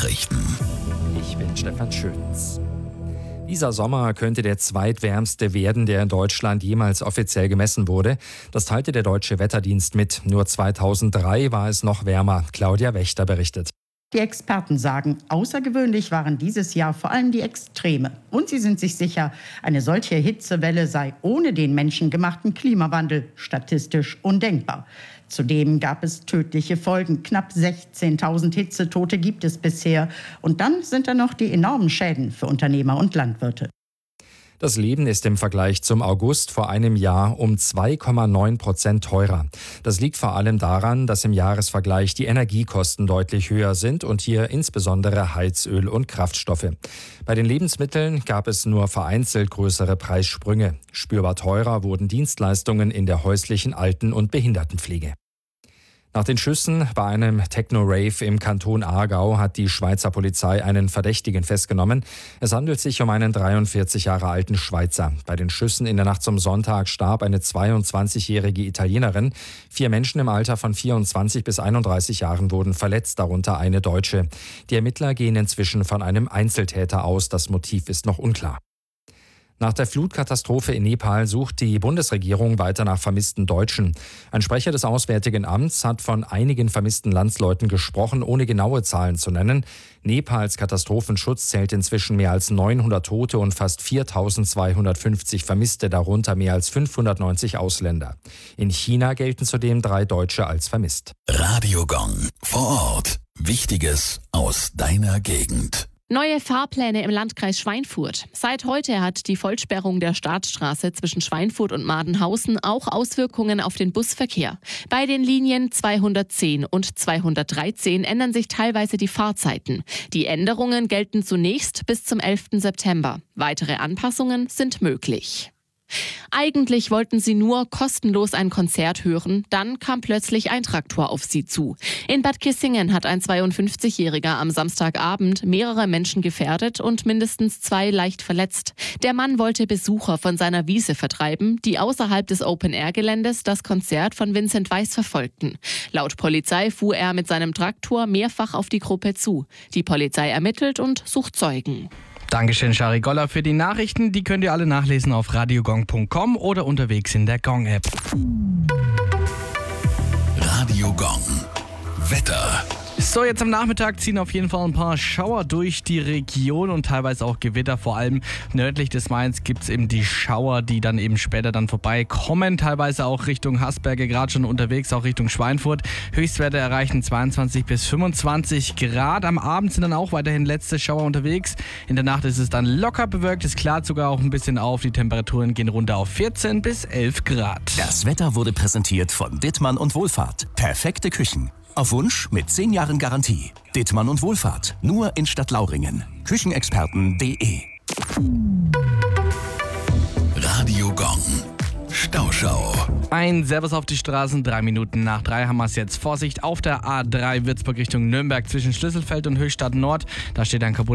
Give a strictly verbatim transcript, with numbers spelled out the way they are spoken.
Nachrichten. Ich bin Stefan Schütz. Dieser Sommer könnte der zweitwärmste werden, der in Deutschland jemals offiziell gemessen wurde. Das teilte der Deutsche Wetterdienst mit. Nur zweitausenddrei war es noch wärmer. Claudia Wächter berichtet. Die Experten sagen, außergewöhnlich waren dieses Jahr vor allem die Extreme. Und sie sind sich sicher, eine solche Hitzewelle sei ohne den menschengemachten Klimawandel statistisch undenkbar. Zudem gab es tödliche Folgen. Knapp sechzehntausend Hitzetote gibt es bisher. Und dann sind da noch die enormen Schäden für Unternehmer und Landwirte. Das Leben ist im Vergleich zum August vor einem Jahr um zwei Komma neun Prozent teurer. Das liegt vor allem daran, dass im Jahresvergleich die Energiekosten deutlich höher sind und hier insbesondere Heizöl und Kraftstoffe. Bei den Lebensmitteln gab es nur vereinzelt größere Preissprünge. Spürbar teurer wurden Dienstleistungen in der häuslichen Alten- und Behindertenpflege. Nach den Schüssen bei einem Techno-Rave im Kanton Aargau hat die Schweizer Polizei einen Verdächtigen festgenommen. Es handelt sich um einen dreiundvierzig Jahre alten Schweizer. Bei den Schüssen in der Nacht zum Sonntag starb eine zweiundzwanzigjährige Italienerin. Vier Menschen im Alter von vierundzwanzig bis einunddreißig Jahren wurden verletzt, darunter eine Deutsche. Die Ermittler gehen inzwischen von einem Einzeltäter aus. Das Motiv ist noch unklar. Nach der Flutkatastrophe in Nepal sucht die Bundesregierung weiter nach vermissten Deutschen. Ein Sprecher des Auswärtigen Amts hat von einigen vermissten Landsleuten gesprochen, ohne genaue Zahlen zu nennen. Nepals Katastrophenschutz zählt inzwischen mehr als neunhundert Tote und fast viertausendzweihundertfünfzig Vermisste, darunter mehr als fünfhundertneunzig Ausländer. In China gelten zudem drei Deutsche als vermisst. Radio Gong vor Ort. Wichtiges aus deiner Gegend. Neue Fahrpläne im Landkreis Schweinfurt. Seit heute hat die Vollsperrung der Startstraße zwischen Schweinfurt und Madenhausen auch Auswirkungen auf den Busverkehr. Bei den Linien zweihundertzehn und zweihundertdreizehn ändern sich teilweise die Fahrzeiten. Die Änderungen gelten zunächst bis zum elften September. Weitere Anpassungen sind möglich. Eigentlich wollten sie nur kostenlos ein Konzert hören, dann kam plötzlich ein Traktor auf sie zu. In Bad Kissingen hat ein zweiundfünfzigjähriger am Samstagabend mehrere Menschen gefährdet und mindestens zwei leicht verletzt. Der Mann wollte Besucher von seiner Wiese vertreiben, die außerhalb des Open-Air-Geländes das Konzert von Vincent Weiss verfolgten. Laut Polizei fuhr er mit seinem Traktor mehrfach auf die Gruppe zu. Die Polizei ermittelt und sucht Zeugen. Dankeschön, Shari Goller, für die Nachrichten. Die könnt ihr alle nachlesen auf radiogong punkt com oder unterwegs in der Gong-App. Radio Gong. Wetter. So, jetzt am Nachmittag ziehen auf jeden Fall ein paar Schauer durch die Region und teilweise auch Gewitter. Vor allem nördlich des Mains gibt es eben die Schauer, die dann eben später dann vorbeikommen. Teilweise auch Richtung Hasberge, gerade schon unterwegs, auch Richtung Schweinfurt. Höchstwerte erreichen zweiundzwanzig bis fünfundzwanzig Grad. Am Abend sind dann auch weiterhin letzte Schauer unterwegs. In der Nacht ist es dann locker bewölkt. Es klart sogar auch ein bisschen auf. Die Temperaturen gehen runter auf vierzehn bis elf Grad. Das Wetter wurde präsentiert von Dittmann und Wohlfahrt. Perfekte Küchen. Auf Wunsch mit zehn Jahren Garantie. Dittmann und Wohlfahrt. Nur in Stadtlauringen. Küchenexperten punkt de. Radio Gong. Stauschau. Ein Servus auf die Straßen. Drei Minuten nach drei haben wir es jetzt. Vorsicht auf der A drei Würzburg Richtung Nürnberg zwischen Schlüsselfeld und Höchstadt Nord. Da steht ein kaputt.